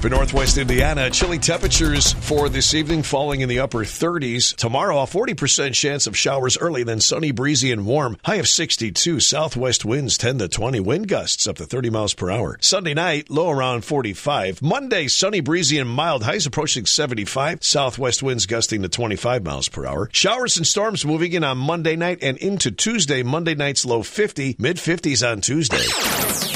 For northwest Indiana, chilly temperatures for this evening falling in the upper 30s. Tomorrow, a 40% chance of showers early, then sunny, breezy, and warm. High of 62. Southwest winds 10 to 20. Wind gusts up to 30 miles per hour. Sunday night, low around 45. Monday, sunny, breezy, and mild. Highs approaching 75. Southwest winds gusting to 25 miles per hour. Showers and storms moving in on Monday night and into Tuesday. Monday night's low 50. Mid-50s on Tuesday.